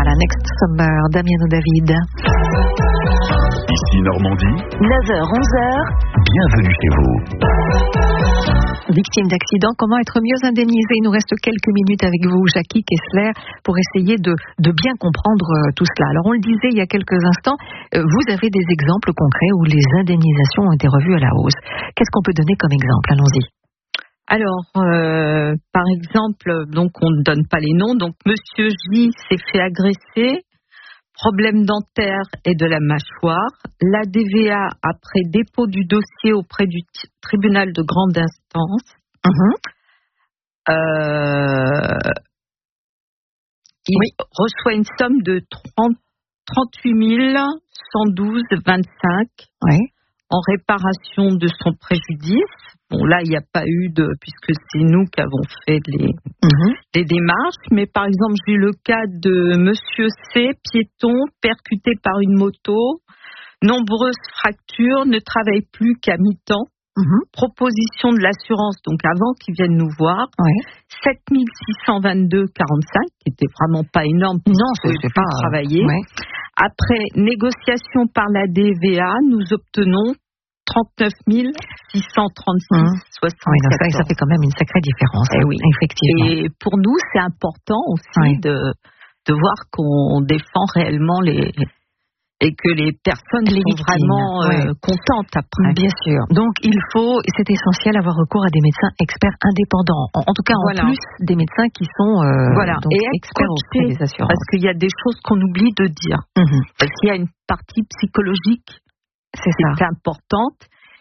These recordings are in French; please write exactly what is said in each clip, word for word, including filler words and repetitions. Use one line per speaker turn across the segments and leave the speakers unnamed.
Voilà, Next Summer, Damiano David.
Ici Normandie.
neuf heures onze heures.
Bienvenue chez vous.
Victime d'accident, comment être mieux indemnisé? Il nous reste quelques minutes avec vous, Jackie Kessler, pour essayer de, de bien comprendre euh, tout cela. Alors, on le disait il y a quelques instants, euh, vous avez des exemples concrets où les indemnisations ont été revues à la hausse. Qu'est-ce qu'on peut donner comme exemple? Allons-y.
Alors, euh, par exemple, donc on ne donne pas les noms. Donc, Monsieur J s'est fait agresser, problème dentaire et de la mâchoire. L'A D V A, après dépôt du dossier auprès du t- tribunal de grande instance,
Mmh.
euh, il
Oui.
reçoit une somme de trente, trente-huit mille cent douze virgule vingt-cinq
Oui.
en réparation de son préjudice. Bon, là, il n'y a pas eu de, puisque c'est nous qui avons fait les,
Mmh.
les démarches, mais par exemple, j'ai eu le cas de Monsieur C, piéton, percuté par une moto, nombreuses fractures, ne travaille plus qu'à mi-temps.
Mmh.
Proposition de l'assurance, donc avant qu'ils viennent nous voir,
Oui.
sept mille six cent vingt-deux virgule quarante-cinq, qui était vraiment pas énorme,
Non, c'est,
puisqu'il
c'est
pouvait
pas
plus travailler.
Ouais.
Après négociation par la D V A, nous obtenons trente-neuf mille six cent trente-six virgule
Mmh.
soixante-quatorze.
Oui, donc ça, ça fait quand même une sacrée différence.
Eh oui.
Effectivement.
Et pour nous, c'est important aussi
Oui.
de, de voir qu'on défend réellement les et que les personnes
Les
sont
victimes,
vraiment euh,
ouais.
contentes après.
Bien sûr. Donc, il faut, et c'est essentiel, avoir recours à des médecins experts indépendants. En, en tout cas,
Voilà.
en plus des médecins qui sont euh,
Voilà.
donc
Et être
experts auprès
coaché,
des assurances.
parce qu'il y a des choses qu'on oublie de dire.
Mhm.
Parce qu'il y a une partie psychologique
C'est
qui
ça.
est importante.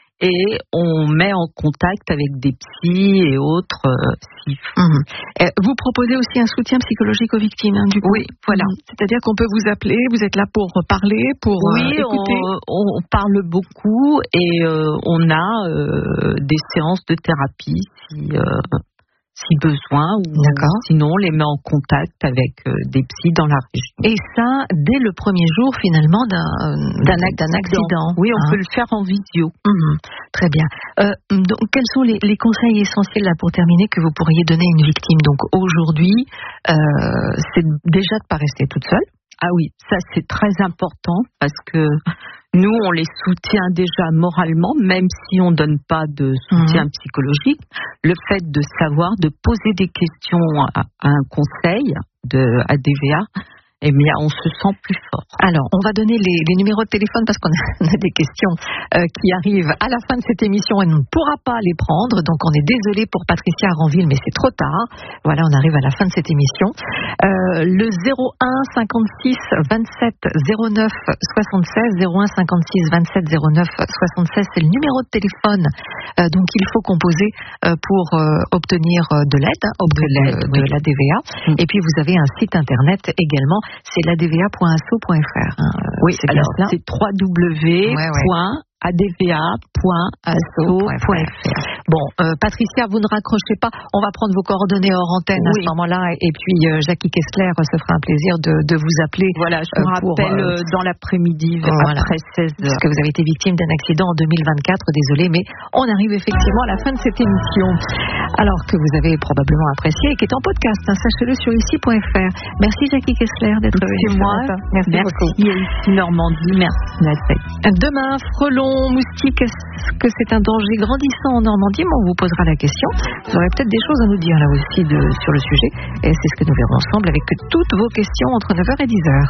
Et on met en contact avec des psys et autres. Euh, si...
Mhm. Euh, vous proposez aussi un soutien psychologique aux victimes, hein, du coup.
Oui, voilà.
Mhm. C'est-à-dire qu'on peut vous appeler, vous êtes là pour parler, pour
Oui,
euh, écouter.
on, on parle beaucoup et euh, on a euh, des séances de thérapie si, euh, si besoin. Ou
D'accord.
sinon, on les met en contact avec euh, des psys dans la région.
Et ça, dès le premier jour, finalement, d'un, d'un, d'un accident.
Oui, on
hein.
peut le faire en visio.
Mhm. Très bien. Euh, donc, quels sont les, les conseils essentiels, là, pour terminer, que vous pourriez donner à une victime? Donc, aujourd'hui, euh, c'est déjà de ne pas rester toute seule.
Ah oui, ça c'est très important parce que nous, on les soutient déjà moralement, même si on ne donne pas de soutien
Mmh.
psychologique. Le fait de savoir, de poser des questions à, à un conseil de A D V A, eh bien, on se sent plus fort.
Alors, on va donner les, les numéros de téléphone parce qu'on a, on a des questions euh, qui arrivent à la fin de cette émission et on ne pourra pas les prendre. Donc, on est désolé pour Patricia Aranville, mais c'est trop tard. Voilà, on arrive à la fin de cette émission. Euh, le zéro un cinquante-six vingt-sept zéro neuf soixante-seize, zéro un cinquante-six vingt-sept zéro neuf soixante-seize, c'est le numéro de téléphone. Euh, donc, il faut composer euh, pour euh, obtenir euh, de l'aide hein, auprès de,
l'aide,
de
oui.
la D V A.
Mm.
Et puis, vous avez un site internet également. C'est la d v a point asso point f r. Hein.
Oui,
c'est bien
alors
cela.
c'est w w w point a d v a point asso point f r.
Bon, euh, Patricia, vous ne raccrochez pas. On va prendre vos coordonnées hors antenne
Oui.
à ce moment-là. Et puis, euh, Jackie Kessler se fera un plaisir de, de vous appeler.
Voilà, je
euh,
me
pour,
rappelle
euh,
euh, dans l'après-midi,
voilà.
après seize heures.
Parce que vous avez été victime d'un accident en deux mille vingt-quatre, désolé, mais on arrive effectivement à la fin de cette émission. Alors que vous avez probablement apprécié et qui est en podcast, hein, sachez-le sur ici point f r. Merci Jackie Kessler d'être venue.
C'est
ce
moi.
matin. Merci,
Merci
beaucoup.
ici Normandie, merci Nathalie.
Demain, frelons, moustiques, est-ce que c'est un danger grandissant en Normandie? Mais on vous posera la question. Vous aurez peut-être des choses à nous dire là aussi de, sur le sujet. Et c'est ce que nous verrons ensemble avec toutes vos questions entre neuf heures et dix heures.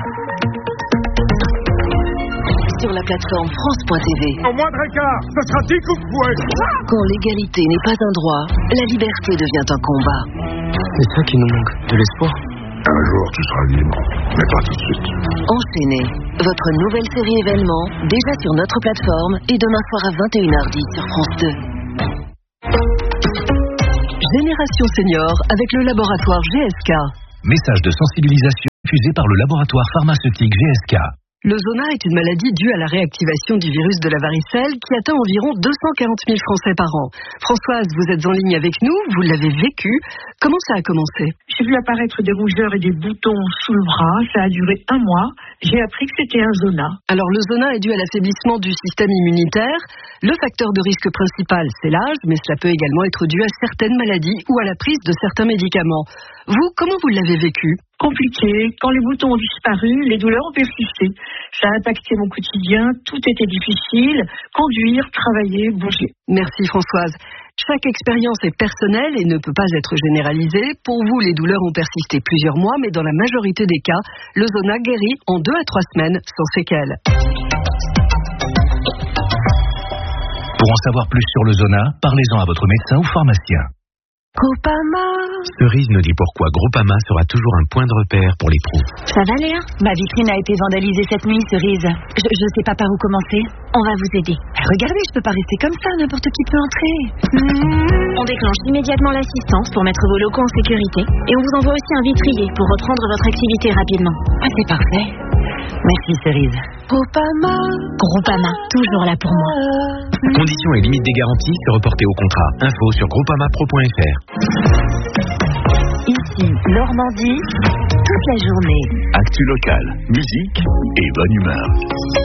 Sur la plateforme France point t v.
Au moindre écart, ce sera dix coups de fouet.
Quand l'égalité n'est pas un droit, la liberté devient un combat.
C'est ça qui nous manque, de l'espoir.
Un jour, tu seras libre, mais pas tout de suite.
Enchaînez, votre nouvelle série événement, déjà sur notre plateforme et demain soir à vingt et une heures dix sur France deux. Génération Senior avec le laboratoire G S K.
Message de sensibilisation diffusé par le laboratoire pharmaceutique G S K.
Le zona est une maladie due à la réactivation du virus de la varicelle qui atteint environ deux cent quarante mille Français par an. Françoise, vous êtes en ligne avec nous, vous l'avez vécu. Comment ça a commencé?
J'ai vu apparaître des rougeurs et des boutons sous le bras. Ça a duré un mois. J'ai appris que c'était un zona.
Alors le zona est dû à l'affaiblissement du système immunitaire. Le facteur de risque principal, c'est l'âge, mais cela peut également être dû à certaines maladies ou à la prise de certains médicaments. Vous, comment vous l'avez vécu?
compliqué. Quand les boutons ont disparu, les douleurs ont persisté. Ça a impacté mon quotidien, tout était difficile, conduire, travailler, bouger.
Merci Françoise. Chaque expérience est personnelle et ne peut pas être généralisée. Pour vous, les douleurs ont persisté plusieurs mois, mais dans la majorité des cas, le Zona guérit en deux à trois semaines sans séquelles.
Pour en savoir plus sur le Zona, parlez-en à votre médecin ou pharmacien.
Groupama.
Cerise nous dit pourquoi Groupama sera toujours un point de repère pour les pros.
Ça va Léa? Ma vitrine a été vandalisée cette nuit, Cerise. Je, je sais pas par où commencer. On va vous aider. Regardez, je peux pas rester comme ça, n'importe qui peut entrer. Mmh. On déclenche immédiatement l'assistance pour mettre vos locaux en sécurité. Et on vous envoie aussi un vitrier pour reprendre votre activité rapidement. Ah, c'est parfait. Merci Cerise. Groupama. Groupama, toujours là pour moi.
Conditions et limites des garanties, se reporter au contrat. Info sur groupamapro point f r.
Ici, Normandie, toute la journée.
Actu locale, musique et bonne humeur.